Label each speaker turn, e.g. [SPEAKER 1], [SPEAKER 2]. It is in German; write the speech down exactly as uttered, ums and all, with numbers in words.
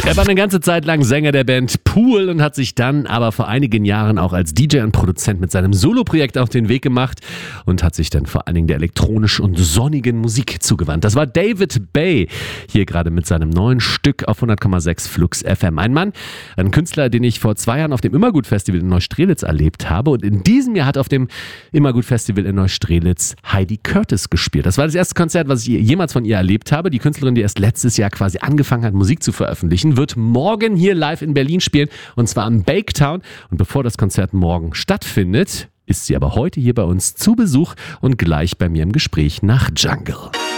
[SPEAKER 1] Er war eine ganze Zeit lang Sänger der Band Pool und hat sich dann aber vor einigen Jahren auch als D J und Produzent mit seinem Soloprojekt auf den Weg gemacht und hat sich dann vor allen Dingen der elektronisch und sonnigen Musik zugewandt. Das war David Bay, hier gerade mit seinem neuen Stück auf hundert Komma sechs Flux F M. Ein Mann, ein Künstler, den ich vor zwei Jahren auf dem Immergut-Festival in Neustrelitz erlebt habe, und in diesem Jahr hat auf dem Immergut-Festival in Neustrelitz Heidi Curtis gespielt. Das war das erste Konzert, was ich jemals von ihr erlebt habe. Die Künstlerin, die erst letztes Jahr quasi angefangen hat, Musik zu veröffentlichen, wird morgen hier live in Berlin spielen, und zwar am Baketown. Und bevor das Konzert morgen stattfindet, ist sie aber heute hier bei uns zu Besuch und gleich bei mir im Gespräch nach Jungle.